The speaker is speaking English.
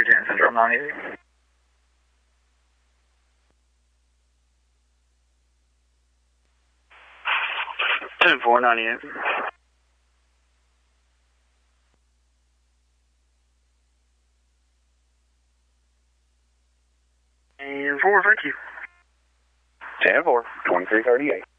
210 Central 98. 10-4-98. And 4, thank you. 10-4, 2338.